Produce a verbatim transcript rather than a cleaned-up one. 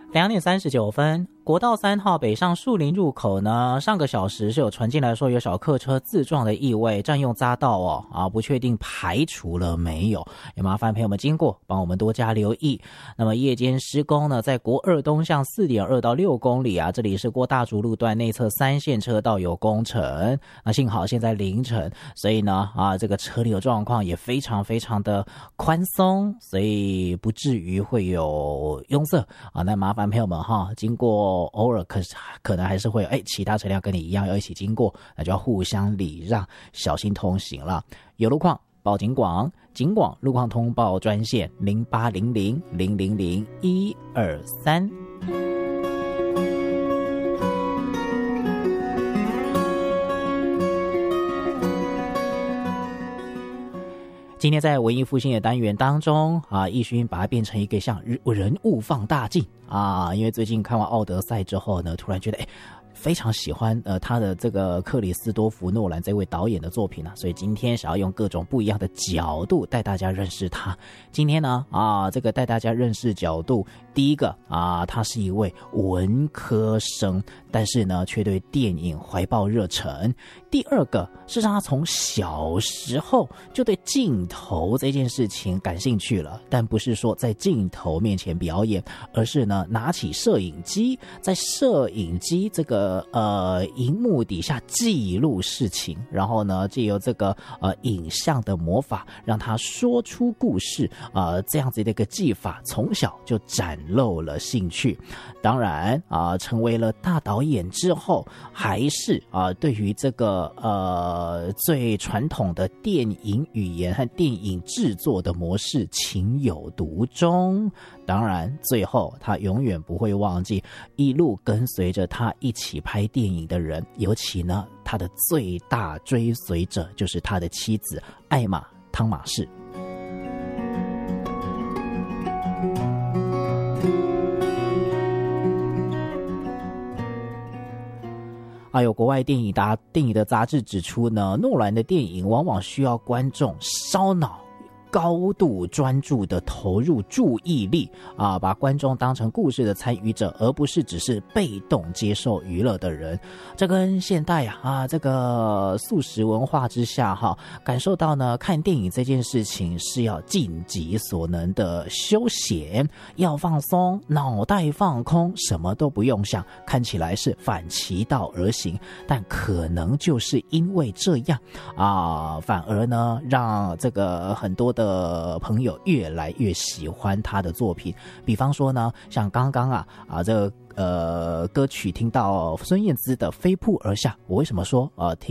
两点三十九分，国道三号北上树林入口呢，上个小时是有传进来说有小客车自撞的意味，占用匝道哦，啊，不确定排除了没有，也麻烦朋友们经过帮我们多加留意。那么夜间施工呢，在国二东向 四点二 到六公里啊，这里是过大竹路段内侧三线车道有工程，那幸好现在凌晨，所以呢啊，这个车流状况也非常非常的宽松，所以不至于会有拥塞啊。那麻烦朋友们哈，经过偶尔可可能还是会有哎其他车辆跟你一样要一起经过，那就要互相礼让，小心通行了。有路况报警广，警广路况通报专线零八零零零零零一二三。今天在文艺复兴的单元当中啊，奕勋把它变成一个像人物放大镜啊，因为最近看完奥德赛之后呢，突然觉得哎，非常喜欢呃他的这个克里斯多弗诺兰这位导演的作品啊，所以今天想要用各种不一样的角度带大家认识他。今天呢啊，这个带大家认识角度，第一个啊，他是一位文科生，但是呢却对电影怀抱热忱。第二个是让他从小时候就对镜头这件事情感兴趣了，但不是说在镜头面前表演，而是呢拿起摄影机，在摄影机这个呃荧幕底下记录事情，然后呢藉由这个呃影像的魔法让他说出故事，呃这样子的一个技法从小就展露了兴趣。当然啊、呃、成为了大导演之后，还是啊、呃、对于这个呃最传统的电影语言和电影制作的模式情有独钟。当然最后他永远不会忘记一路跟随着他一起拍电影的人，尤其呢他的最大追随者就是他的妻子艾玛汤马士。还有国外电影杂电影的杂志指出呢，诺兰的电影往往需要观众烧脑，高度专注的投入注意力啊，把观众当成故事的参与者，而不是只是被动接受娱乐的人。这跟现代啊啊这个速食文化之下哈，感受到呢看电影这件事情是要尽己所能的休闲，要放松，脑袋放空，什么都不用想，看起来是反其道而行，但可能就是因为这样啊，反而呢让这个很多的朋友越来越喜欢他的作品。比方说呢，像刚刚啊啊这个呃歌曲听到孙燕姿的《飞瀑而下》，我为什么说呃听